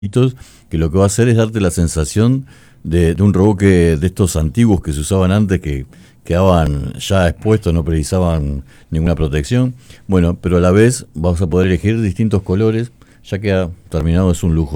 que lo que va a hacer es darte la sensación de un reboque de estos antiguos que se usaban antes, que quedaban ya expuestos, no precisaban ninguna protección. Bueno, pero a la vez vas a poder elegir distintos colores, ya que ha terminado, es un lujo.